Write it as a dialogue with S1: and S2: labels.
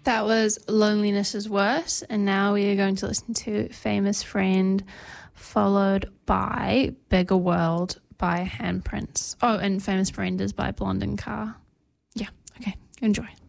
S1: That was Loneliness is Worse, and now we are going to listen to Famous Friend, followed by Beggar World by Handprints. Oh, and Famous Friend is by Blonde and Carr. Yeah, okay, enjoy.